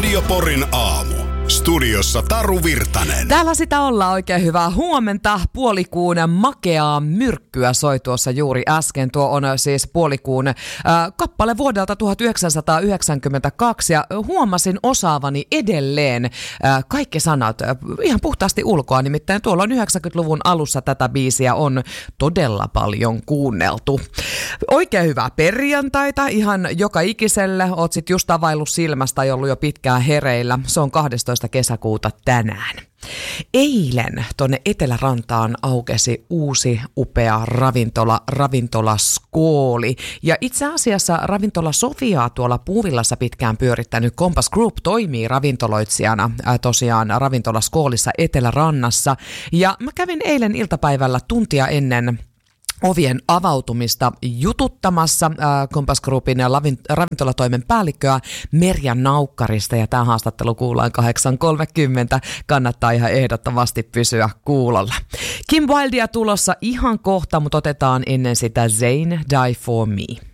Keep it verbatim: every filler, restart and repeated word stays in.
Radio Porin aamu. Studiossa Taru Virtanen. Täällä sitä ollaan, oikein hyvää huomenta. Puolikuun makeaa myrkkyä soi tuossa juuri äsken. Tuo on siis puolikuun äh, kappale vuodelta tuhatyhdeksänsataayhdeksänkymmentäkaksi ja huomasin osaavani edelleen äh, kaikki sanat äh, ihan puhtaasti ulkoa. Nimittäin tuolla on yhdeksänkymmentäluvun alussa tätä biisiä on todella paljon kuunneltu. Oikein hyvää perjantaita ihan joka ikiselle. Oot sit just availlut silmästä tai ollut jo pitkään hereillä. Se on kahdestoista kesäkuuta tänään. Eilen tuonne Etelärantaan aukesi uusi upea ravintola, ravintola Skooli. Ja itse asiassa ravintola Sofiaa tuolla Puuvillassa pitkään pyörittänyt Compass Group toimii ravintoloitsijana äh, tosiaan ravintola Skoolissa Etelärannassa. Ja mä kävin eilen iltapäivällä tuntia ennen ovien avautumista jututtamassa äh, Compass Groupin ravintolatoimen päällikköä Merja Naukkarista, ja tämä haastattelu kuullaan kahdeksan kolmekymmentä. Kannattaa ihan ehdottomasti pysyä kuulolla. Kim Wildea tulossa ihan kohta, mutta otetaan ennen sitä Zayn Die For Me.